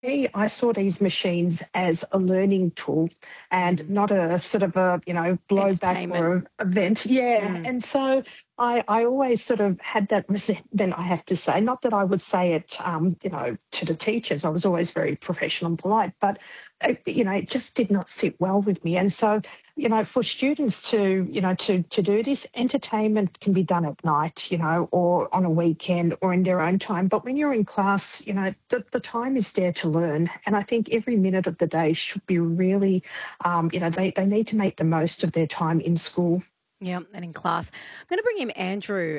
I saw these machines as a learning tool and Mm. not a sort of a, blowback Entertainment. or a event. Yeah. Mm. And so I always sort of had that resentment, I have to say. Not that I would say it, to the teachers. I was always very professional and polite, but, it just did not sit well with me. And so, for students to do this, entertainment can be done at night, or on a weekend or in their own time. But when you're in class, the time is there to learn. And I think every minute of the day should be really, they need to make the most of their time in school. Yeah, and in class. I'm going to bring in Andrew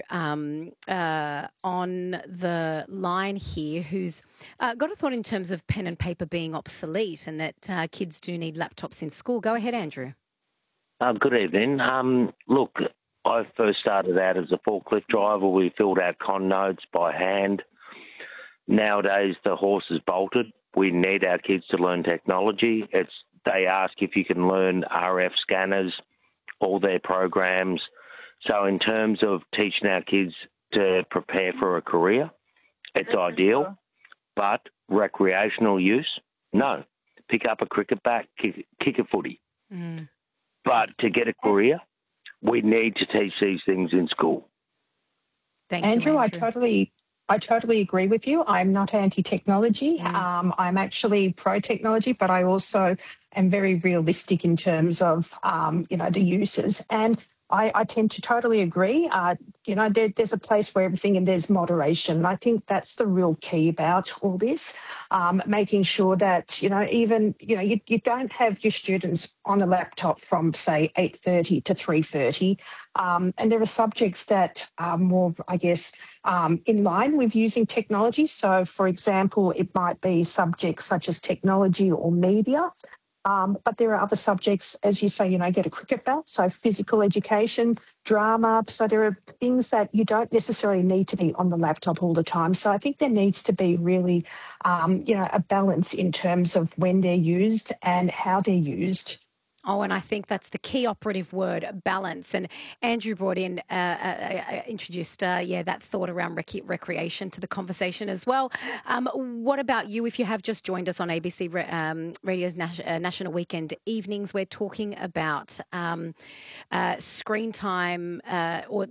on the line here, who's got a thought in terms of pen and paper being obsolete and that kids do need laptops in school. Go ahead, Andrew. Good evening. Look, I first started out as a forklift driver. We filled out con notes by hand. Nowadays, the horse is bolted. We need our kids to learn technology. They ask if you can learn RF scanners, all their programs. So in terms of teaching our kids to prepare for a career, it's ideal. But recreational use, no. Pick up a cricket bat, kick a footy. Mm. But to get a career, we need to teach these things in school. Thank Andrew, you, I Andrew. totally agree with you. I'm not anti-technology. I'm actually pro-technology, but I also am very realistic in terms of, the uses. And I tend to totally agree. There's a place for everything and there's moderation. And I think that's the real key about all this, making sure that, you don't have your students on a laptop from, say, 8:30 to 3:30. And there are subjects that are more, I guess, in line with using technology. So, for example, it might be subjects such as technology or media. But there are other subjects, as you say, get a cricket bat, so physical education, drama. So there are things that you don't necessarily need to be on the laptop all the time. So I think there needs to be really, a balance in terms of when they're used and how they're used. Oh, and I think that's the key operative word, balance. And Andrew brought in, introduced, that thought around recreation to the conversation as well. What about you? If you have just joined us on ABC Radio's National Weekend Evenings, we're talking about screen time or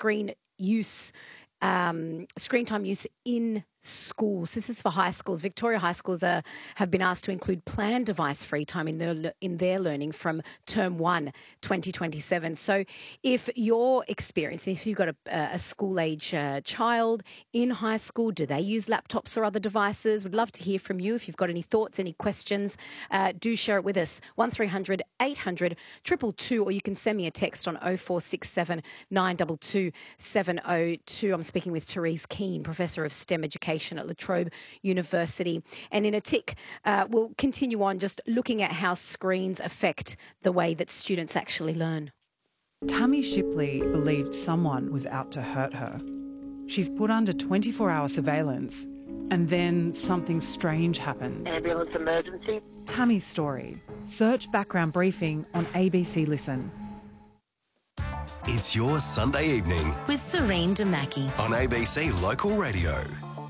screen time use in schools. This is for high schools. Victoria high schools have been asked to include planned device-free time in their learning from term 1, 2027. So if you're experiencing, if you've got a school-age child in high school, do they use laptops or other devices? We'd love to hear from you. If you've got any thoughts, any questions, do share it with us. 1300 800 222, or you can send me a text on 0467 922 702. I'm speaking with Therese Keane, Professor of STEM Education at La Trobe University. And in a tick, we'll continue on just looking at how screens affect the way that students actually learn. Tammy Shipley believed someone was out to hurt her. She's put under 24-hour surveillance, and then something strange happens. Ambulance emergency. Tammy's story. Search background briefing on ABC Listen. It's your Sunday evening with Serene Damaki on ABC Local Radio.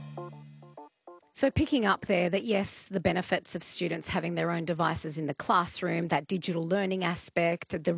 So picking up there that, yes, the benefits of students having their own devices in the classroom, that digital learning aspect, the